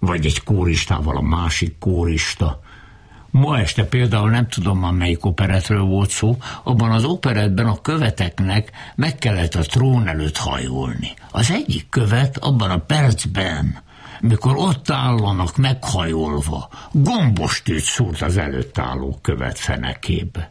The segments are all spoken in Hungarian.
vagy egy kóristával a másik kórista. Ma este például nem tudom már melyik operetről volt szó, abban az operetben a követeknek meg kellett a trón előtt hajolni. Az egyik követ abban a percben, mikor ott állanak meghajolva, gombostűt szúrt az előtt álló követ fenekébe.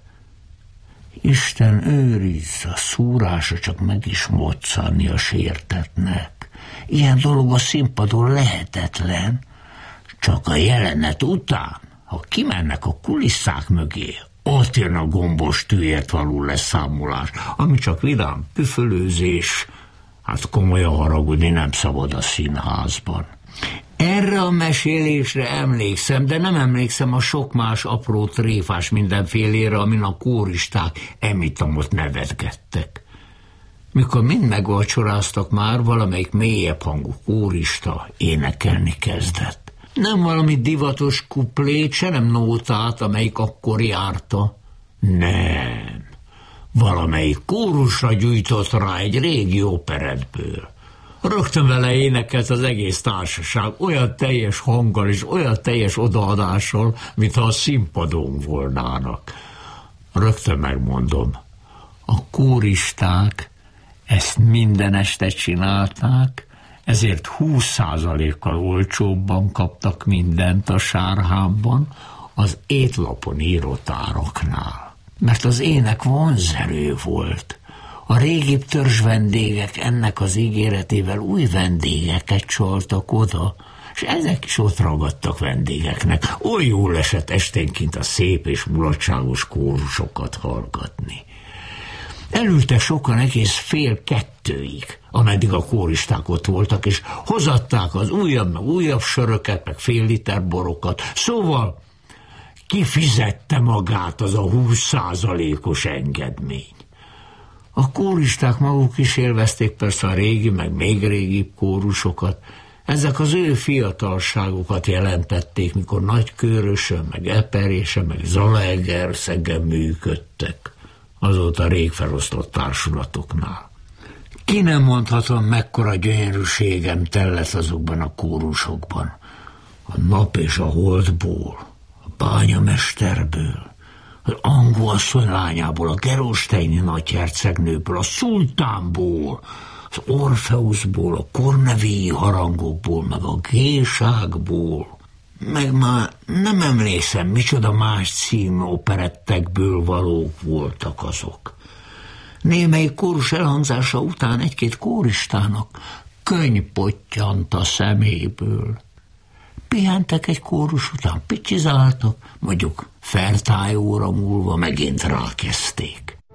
Isten őrizz, a szúrása csak meg is moccanni a sértetnek. Ilyen dolog a színpadon lehetetlen, csak a jelenet után, ha kimennek a kulisszák mögé, ott jön a gombostűért való leszámolás, ami csak vidám püfölőzés, hát komolyan haragudni nem szabad a színházban. Erre a mesélésre emlékszem, de nem emlékszem a sok más apró tréfás mindenfélére, amin a kóristák emitamot nevetgettek. Mikor mind megvacsoráztak már, valamelyik mélyebb hangú kórista énekelni kezdett. Nem valami divatos kuplét, se nem nótát, amelyik akkor járta. Nem. Valamelyik kórusra gyújtott rá egy régi operetből. Rögtön vele énekelt az egész társaság, olyan teljes hanggal és olyan teljes odaadással, mintha a színpadon volnának. Rögtön megmondom, a kóristák ezt minden este csinálták, ezért 20%-kal olcsóbban kaptak mindent a Sárhámban az étlapon írott áraknál. Mert az ének vonzerő volt. A régibb törzs vendégek ennek az ígéretével új vendégeket csaltak oda, és ezek is ott ragadtak vendégeknek. Oly jól esett esténként a szép és mulatságos kórusokat hallgatni. Elültek sokan egész 1:30, ameddig a kóristák ott voltak, és hozatták az újabb, meg újabb söröket, meg fél liter borokat. Szóval kifizette magát az a 20%-os engedmény. A kóristák maguk is élvezték persze a régi, meg még régibb kórusokat. Ezek az ő fiatalságukat jelentették, mikor Nagykőrösön, meg Eperésen, meg Zalaegerszegen működtek. Azóta rég felosztott társulatoknál. Ki nem mondhatom, mekkora gyönyörűségem tellett azokban a kórusokban. A nap és a holdból, a bányamesterből, az Angó asszony lányából, a Gerolsteini nagyhercegnőből, a szultánból, az Orfeuszból, a kornevilli harangokból, meg a gésákból, meg már nem emlékszem, micsoda más című operettekből valók voltak azok. Némelyik kórus elhangzása után egy-két kóristának könny pottyant a szeméből. Pihentek egy kórus után, picsizáltak, mondjuk fertály óra múlva megint rákezdték.